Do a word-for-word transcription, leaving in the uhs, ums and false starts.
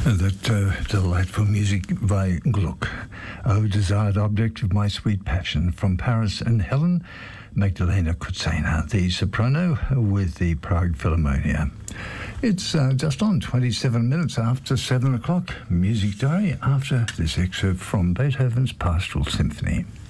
That uh, delightful music by Gluck, O Desired Object of My Sweet Passion, from Paris, and Helen Magdalena Kutsena, the soprano with the Prague Philharmonia. It's uh, just on twenty-seven minutes after seven o'clock. Music Diary after this excerpt from Beethoven's Pastoral Symphony.